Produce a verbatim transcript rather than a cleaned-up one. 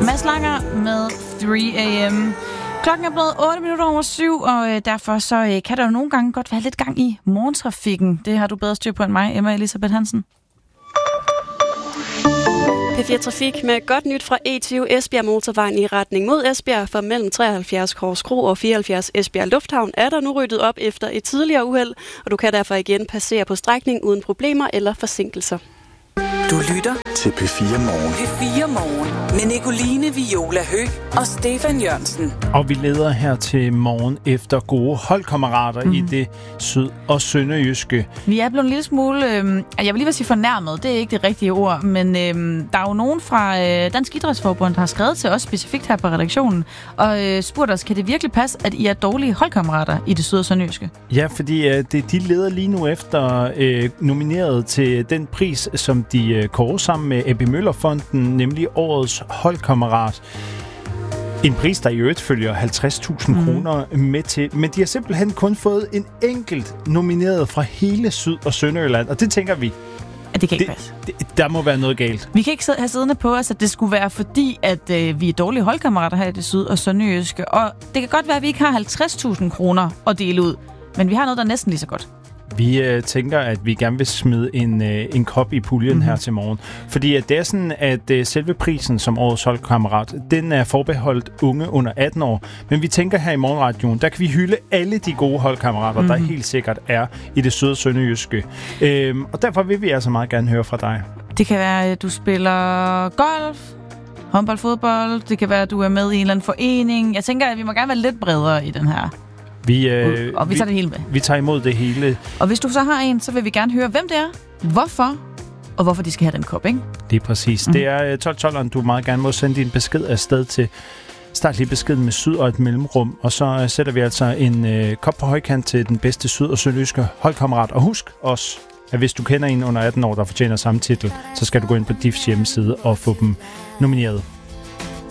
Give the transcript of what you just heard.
Mads Langer med tre a m Klokken er blevet otte minutter over syv, og øh, derfor så øh, kan der jo nogle gange godt være lidt gang i morgentrafikken. Det har du bedre styr på end mig, Emma Elisabeth Hansen. P fire Trafik med godt nyt fra E tyve Esbjerg Motorvejen i retning mod Esbjerg. For mellem treoghalvfjerds Korskro og fireoghalvfjerds Esbjerg Lufthavn er der nu ryddet op efter et tidligere uheld, og du kan derfor igen passere på strækningen uden problemer eller forsinkelser. Du lytter til P fire Morgen. P fire Morgen med Nicoline Viola Høgh og Stefan Jørgensen. Og vi leder her til morgen efter gode holdkammerater mm. i det syd- og sønderjyske. Vi er blevet en lille smule, øh, jeg vil lige vil sige fornærmet, det er ikke det rigtige ord, men øh, der er jo nogen fra øh, Dansk Idrætsforbund, der har skrevet til os specifikt her på redaktionen, og øh, spurgt os, kan det virkelig passe, at I er dårlige holdkammerater i det syd- og sønderjyske? Ja, fordi øh, det, de leder lige nu efter øh, nomineret til den pris, som de øh, kårer sammen med Ebbe Møller-fonden, nemlig årets holdkammerat. En pris, der i øvrigt følger halvtreds tusind mm. kroner med til. Men de har simpelthen kun fået en enkelt nomineret fra hele Syd- og Sønderjylland. Og det tænker vi, at det kan ikke det, passe. Det, der må være noget galt. Vi kan ikke have siddende på os, at det skulle være fordi, at øh, vi er dårlige holdkammerater her i det Syd- og Sønderjyske. Og det kan godt være, at vi ikke har halvtreds tusind kroner at dele ud. Men vi har noget, der er næsten lige så godt. Vi øh, tænker, at vi gerne vil smide en, øh, en kop i puljen mm-hmm. her til morgen. Fordi at det er sådan, at øh, selve prisen som årets holdkammerat, den er forbeholdt unge under atten år. Men vi tænker her i Morgenradioen, der kan vi hylde alle de gode holdkammerater, mm-hmm. der helt sikkert er i det søde sønderjyske. Øhm, og derfor vil vi altså meget gerne høre fra dig. Det kan være, at du spiller golf, håndbold, fodbold. Det kan være, at du er med i en eller anden forening. Jeg tænker, at vi må gerne være lidt bredere i den her. Vi, øh, og vi tager det hele med. Vi tager imod det hele. Og hvis du så har en, så vil vi gerne høre, hvem det er, hvorfor, og hvorfor de skal have den kop, ikke? Det er præcis. Mm. Det er tolv tolv, du meget gerne må sende din besked afsted til. Start lige beskeden med syd og et mellemrum, og så sætter vi altså en øh, kop på højkant til den bedste syd- og sønderjyske holdkammerat. Og husk også, at hvis du kender en under atten år, der fortjener samme titel, så skal du gå ind på D I F's hjemmeside og få dem nomineret.